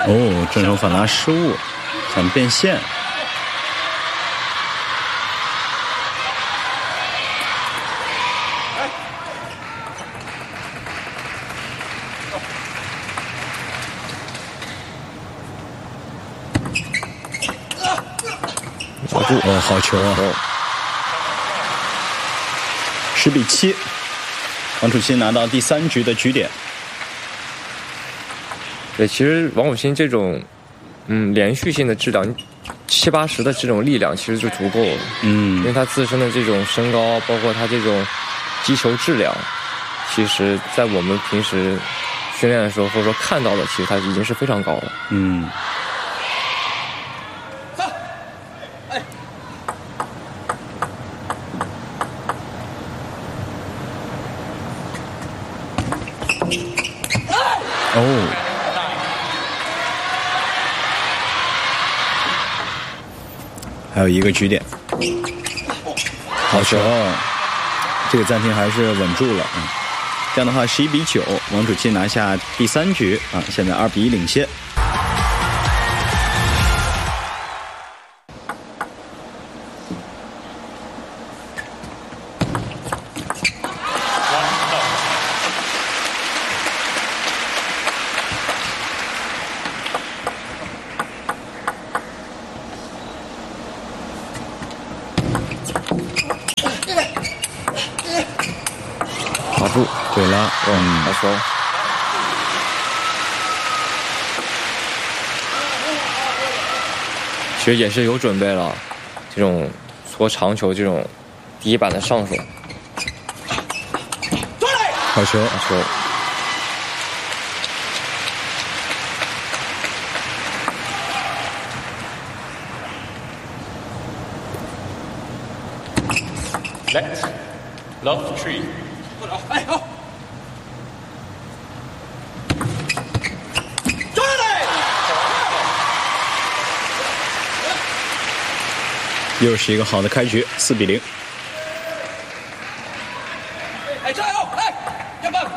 哦，正手反拉失误，想变线。 抓住哦，好球啊！10比7，王楚钦拿到第3局的局点。 对，其实王楚钦这种连续性的质量，70、80的这种力量其实就足够了。因为他自身的这种身高，包括他这种击球质量，其实在我们平时训练的时候，或者说看到的，其实他已经是非常高了。 哦，还有一个局点，好球！这个暂停还是稳住了这样的话11比9，王楚钦拿下第3局现在2比1领先。 抓住， 对了， 好球！其实也是有准备了，这种搓长球这种第一板的上手， 好球！ 好球！ Let love tree。哎好。 又是一个好的开局，4比0。 哎，加油！哎，要不？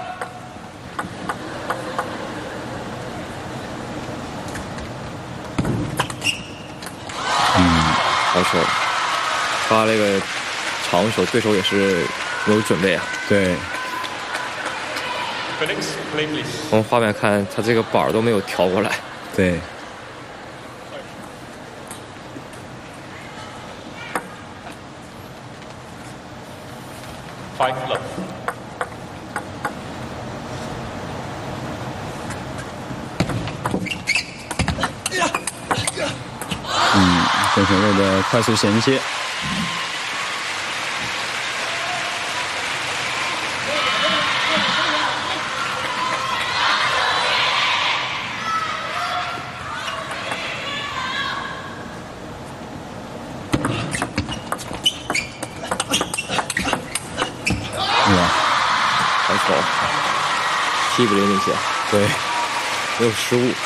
好球！发了一个长球，对手也是没有准备啊。 对。 从画面看，他这个板儿都没有调过来。 对。 5 love。 郑选瑞的快速衔接。 好球！7比0领先。 对， 没有失误。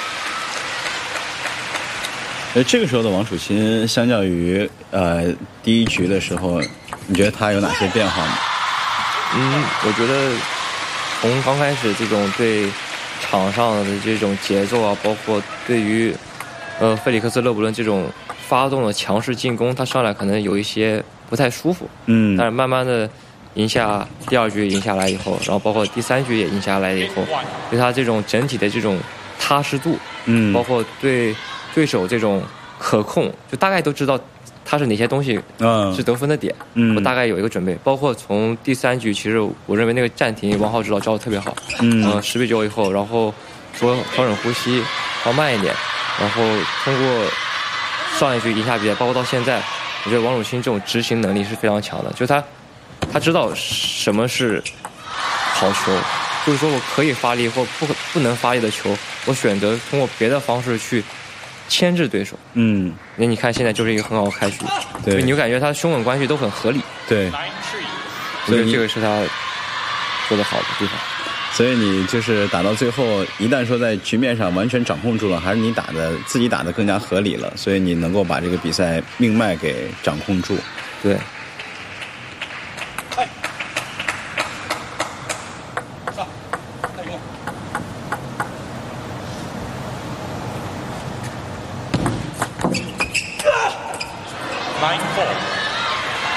这个时候的王楚钦，相较于第一局的时候，你觉得他有哪些变化吗？ 我觉得从刚开始这种对场上的这种节奏啊，包括对于费里克斯·勒布伦这种发动的强势进攻，他上来可能有一些不太舒服。但是慢慢的赢下第2局赢下来以后，然后包括第3局也赢下来以后，对他这种整体的这种踏实度，包括对对手这种可控，就大概都知道他是哪些东西是得分的点，我大概有一个准备。包括从第3局，其实我认为那个暂停王浩指导教的特别好，10比9以后，然后说调整呼吸，放慢一点，然后通过上一局赢下比赛，包括到现在，我觉得王楚钦这种执行能力是非常强的，就他知道什么是好球，就是说我可以发力或不能发力的球，我选择通过别的方式去牵制对手。那你看现在就是一个很好的开局， 对， 你就感觉他胸稳关系都很合理。 对， 我觉得这个是他做得好的地方。 所以你就是打到最后，一旦说在局面上完全掌控住了，还是你自己打的更加合理了，所以你能够把这个比赛命脉给掌控住。 对。 9-4。